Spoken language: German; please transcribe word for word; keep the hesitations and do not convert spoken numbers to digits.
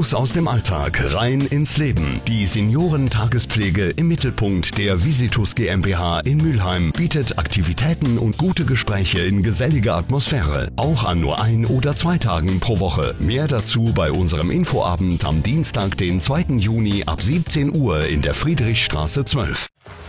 Raus aus dem Alltag, rein ins Leben. Die Seniorentagespflege im Mittelpunkt der Visitus GmbH in Mülheim bietet Aktivitäten und gute Gespräche in geselliger Atmosphäre. Auch an nur ein oder zwei Tagen pro Woche. Mehr dazu bei unserem Infoabend am Dienstag, den zweiten Juni ab siebzehn Uhr in der Friedrichstraße zwölf.